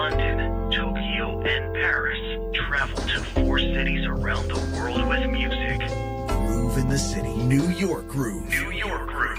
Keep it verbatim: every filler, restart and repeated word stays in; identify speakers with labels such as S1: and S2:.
S1: London, Tokyo, and Paris. Travel to four cities around the world with music.
S2: Groove in the city. New York Groove.
S1: New York Groove.